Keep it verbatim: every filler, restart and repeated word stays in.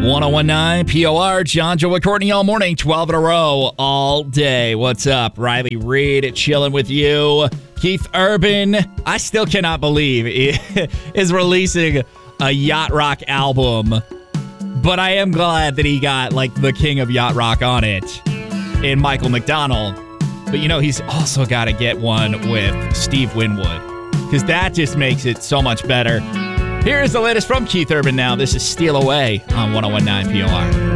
ten nineteen P O R, John, Joe, and Courtney all morning, twelve in a row, all day. What's up? Riley Reid chilling with you. Keith Urban, I still cannot believe he is releasing a Yacht Rock album, but I am glad that he got like the king of Yacht Rock on it in Michael McDonald. But you know, he's also got to get one with Steve Winwood, because that just makes it so much better. Here's the latest from Keith Urban now. This is Steal Away on ten nineteen P O R.